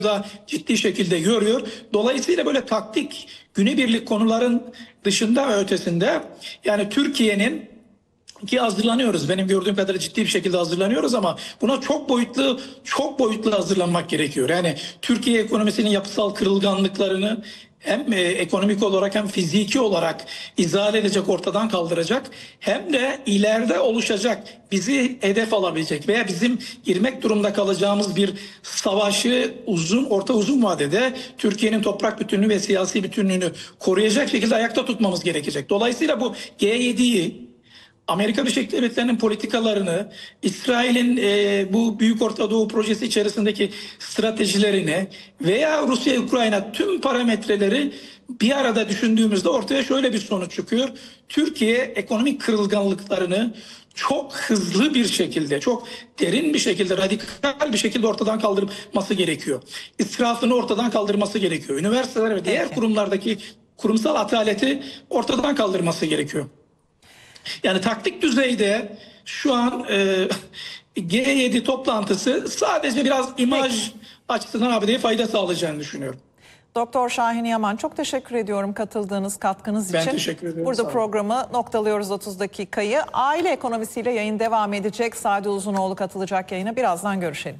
da ciddi şekilde görüyor. Dolayısıyla böyle taktik günübirlik konuların dışında ve ötesinde yani Türkiye'nin ki hazırlanıyoruz. Benim gördüğüm kadarıyla ciddi bir şekilde hazırlanıyoruz ama buna çok boyutlu hazırlanmak gerekiyor. Yani Türkiye ekonomisinin yapısal kırılganlıklarını hem ekonomik olarak hem fiziki olarak izale edecek, ortadan kaldıracak, hem de ileride oluşacak, bizi hedef alabilecek veya bizim girmek durumda kalacağımız bir savaşı orta uzun vadede Türkiye'nin toprak bütünlüğü ve siyasi bütünlüğünü koruyacak şekilde ayakta tutmamız gerekecek. Dolayısıyla bu G7'yi, Amerika Birleşik Devletleri'nin politikalarını, İsrail'in bu Büyük Orta Doğu projesi içerisindeki stratejilerini veya Rusya-Ukrayna tüm parametreleri bir arada düşündüğümüzde ortaya şöyle bir sonuç çıkıyor. Türkiye ekonomik kırılganlıklarını çok hızlı bir şekilde, çok derin bir şekilde, radikal bir şekilde ortadan kaldırması gerekiyor. İsrafını ortadan kaldırması gerekiyor. Üniversiteler ve diğer kurumlardaki kurumsal ataleti ortadan kaldırması gerekiyor. Yani taktik düzeyde şu an G7 toplantısı sadece biraz imaj açısından ABD'ye fayda sağlayacağını düşünüyorum. Doktor Şahin Yaman, çok teşekkür ediyorum katıldığınız, katkınız için. Ben teşekkür ederim. Burada programı noktalıyoruz 30 dakikayı. Aile ekonomisiyle yayın devam edecek. Sade Uzunoğlu katılacak yayına. Birazdan görüşelim.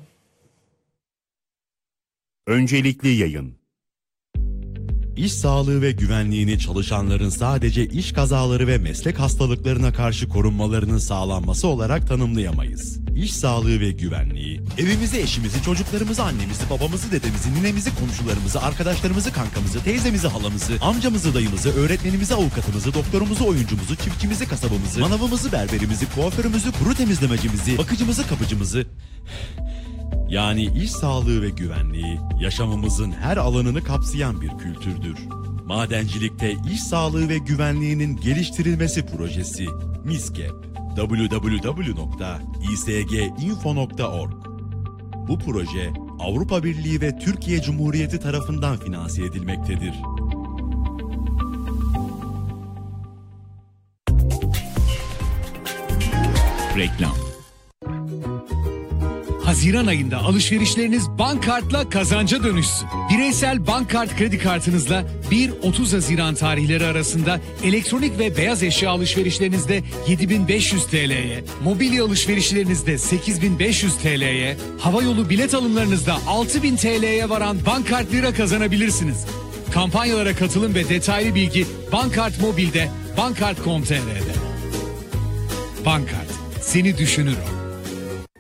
Öncelikli yayın. İş sağlığı ve güvenliğini çalışanların sadece iş kazaları ve meslek hastalıklarına karşı korunmalarının sağlanması olarak tanımlayamayız. İş sağlığı ve güvenliği, evimizi, eşimizi, çocuklarımızı, annemizi, babamızı, dedemizi, ninemizi, komşularımızı, arkadaşlarımızı, kankamızı, teyzemizi, halamızı, amcamızı, dayımızı, öğretmenimizi, avukatımızı, doktorumuzu, oyuncumuzu, çiftçimizi, kasabamızı, manavımızı, berberimizi, kuaförümüzü, kuru temizlemecimizi, bakıcımızı, kapıcımızı... Yani iş sağlığı ve güvenliği yaşamımızın her alanını kapsayan bir kültürdür. Madencilikte iş sağlığı ve güvenliğinin geliştirilmesi projesi MİSGEP www.isginfo.org. Bu proje Avrupa Birliği ve Türkiye Cumhuriyeti tarafından finanse edilmektedir. Reklam. Haziran ayında alışverişleriniz Bankkart'la kazanca dönüşsün. Bireysel Bankkart kredi kartınızla 1-30 Haziran tarihleri arasında elektronik ve beyaz eşya alışverişlerinizde 7.500 TL'ye, mobilya alışverişlerinizde 8.500 TL'ye, havayolu bilet alımlarınızda 6.000 TL'ye varan Bankkart lira kazanabilirsiniz. Kampanyalara katılım ve detaylı bilgi Bankkart Mobil'de, bankkart.com.tr'de. Bankkart, seni düşünür o.